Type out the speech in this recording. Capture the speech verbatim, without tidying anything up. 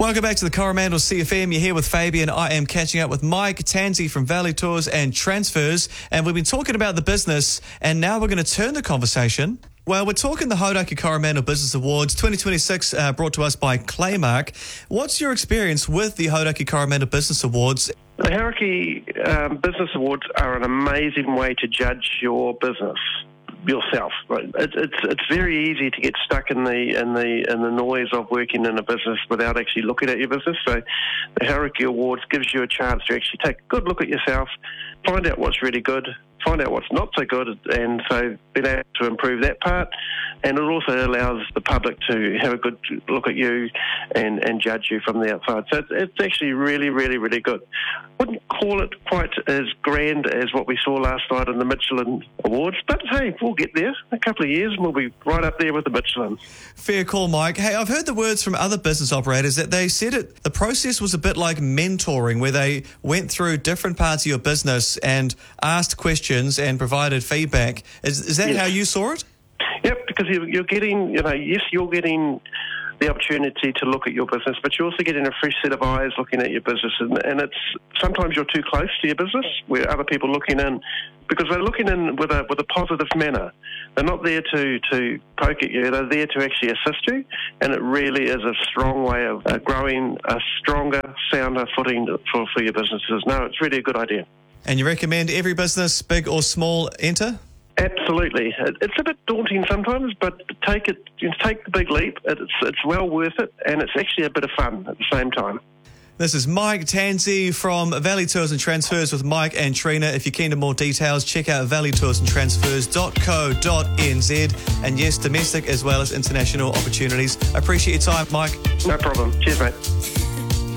Welcome back to the Coromandel C F M. You're here with Fabian. I am catching up with Mike Tansey from Valley Tours and Transfers. And we've been talking about the business, and now we're going to turn the conversation. Well, we're talking the Hauraki Coromandel Business Awards twenty twenty-six, uh, brought to us by Claymark. What's your experience with the Hauraki Coromandel Business Awards? The Hauraki um, Business Awards are an amazing way to judge your business yourself. Right? It, it's it's very easy to get stuck in the in the in the noise of working in a business without actually looking at your business. So, the Hauraki Awards gives you a chance to actually take a good look at yourself, find out what's really good, find out what's not so good, and so being able to improve that part. And it also allows the public to have a good look at you and, and judge you from the outside. So it's, it's actually really, really, really good. Wouldn't call it quite as grand as what we saw last night in the Michelin Awards, but hey, we'll get there. A couple of years and we'll be right up there with the Michelin. Fair call, Mike. Hey, I've heard the words from other business operators that they said it. The process was a bit like mentoring, where they went through different parts of your business and asked questions and provided feedback. Is, is that yes. how you saw it? Yep, because you're getting, you know, yes, you're getting the opportunity to look at your business, but you're also getting a fresh set of eyes looking at your business. And, and it's sometimes you're too close to your business, where other people are looking in, because they're looking in with a with a positive manner. They're not there to, to poke at you, they're there to actually assist you. And it really is a strong way of uh, growing a stronger, sounder footing for, for your businesses. No, it's really a good idea. And you recommend every business, big or small, enter? Absolutely. It's a bit daunting sometimes, but take it, take the big leap. It's it's well worth it, and it's actually a bit of fun at the same time. This is Mike Tansey from Valley Tours and Transfers with Mike and Trina. If you're keen to more details, check out valley tours and transfers dot co dot n z. And yes, domestic as well as international opportunities. I appreciate your time, Mike. No problem. Cheers, mate.